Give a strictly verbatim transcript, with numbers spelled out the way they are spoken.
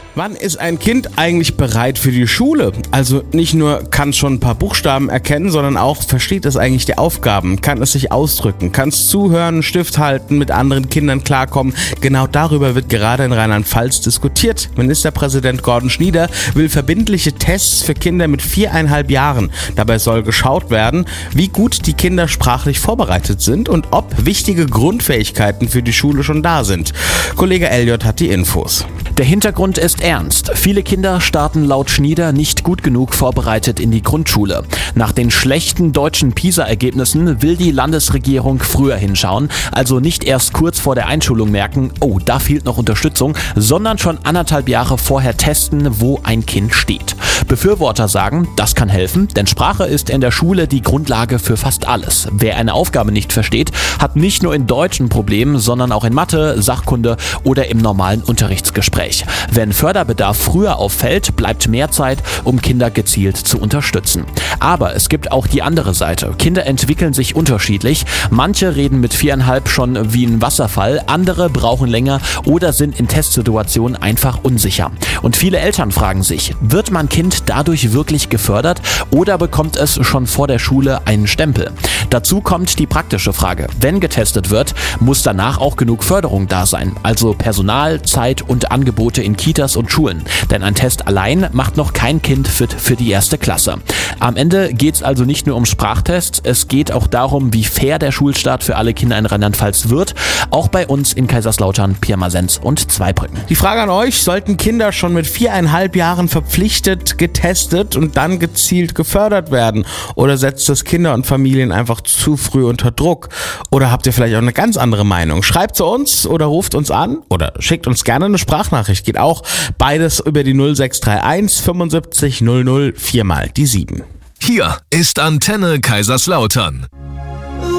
Wann ist ein Kind eigentlich bereit für die Schule? Also nicht nur kann es schon ein paar Buchstaben erkennen, sondern auch versteht es eigentlich die Aufgaben, kann es sich ausdrücken, kann es zuhören, einen Stift halten, mit anderen Kindern klarkommen. Genau darüber wird gerade in Rheinland-Pfalz diskutiert. Ministerpräsident Gordon Schnieder will verbindliche Tests für Kinder mit viereinhalb Jahren. Dabei soll geschaut werden, wie gut die Kinder sprachlich vorbereitet sind und ob wichtige Grundfähigkeiten für die Schule schon da sind. Kollege Elliot hat die Infos. Der Hintergrund ist ernst. Viele Kinder starten laut Schnieder nicht gut genug vorbereitet in die Grundschule. Nach den schlechten deutschen PISA-Ergebnissen will die Landesregierung früher hinschauen, also nicht erst kurz vor der Einschulung merken, oh, da fehlt noch Unterstützung, sondern schon anderthalb Jahre vorher testen, wo ein Kind steht. Befürworter sagen, das kann helfen, denn Sprache ist in der Schule die Grundlage für fast alles. Wer eine Aufgabe nicht versteht, hat nicht nur in Deutsch ein Problem, sondern auch in Mathe, Sachkunde oder im normalen Unterrichtsgespräch. Wenn Förderbedarf früher auffällt, bleibt mehr Zeit, um Kinder gezielt zu unterstützen. Aber es gibt auch die andere Seite. Kinder entwickeln sich unterschiedlich. Manche reden mit viereinhalb schon wie ein Wasserfall, andere brauchen länger oder sind in Testsituationen einfach unsicher. Und viele Eltern fragen sich, wird mein Kind dadurch wirklich gefördert oder bekommt es schon vor der Schule einen Stempel? Dazu kommt die praktische Frage. Wenn getestet wird, muss danach auch genug Förderung da sein, also Personal, Zeit und Angebote in Kitas und Schulen. Denn ein Test allein macht noch kein Kind fit für die erste Klasse. Am Ende geht es also nicht nur um Sprachtests, es geht auch darum, wie fair der Schulstart für alle Kinder in Rheinland-Pfalz wird. Auch bei uns in Kaiserslautern, Pirmasens und Zweibrücken. Die Frage an euch, sollten Kinder schon mit viereinhalb Jahren verpflichtet, getestet und dann gezielt gefördert werden? Oder setzt das Kinder und Familien einfach zu früh unter Druck? Oder habt ihr vielleicht auch eine ganz andere Meinung? Schreibt zu uns oder ruft uns an oder schickt uns gerne eine Sprachnachricht. Geht auch beides über die null sechs drei eins fünfundsiebzig null null vier mal die sieben. Hier ist Antenne Kaiserslautern.